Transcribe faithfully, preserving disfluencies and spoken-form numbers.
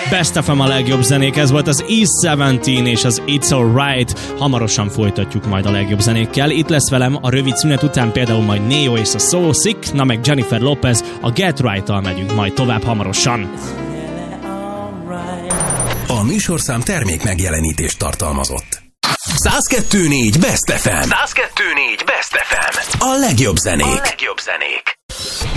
Best ef em a legjobb zenék, ez volt az E tizenhét és az It's Alright. Hamarosan folytatjuk majd a legjobb zenékkel. Itt lesz velem a rövid szünet után például majd Neo és a So Sick, na meg Jennifer Lopez, a Get Right-tal megyünk majd tovább hamarosan. A műsorszám termék megjelenítést tartalmazott. száz kettő négy Best ef em. száz kettő négy Best ef em. A legjobb zenék. A legjobb zenék.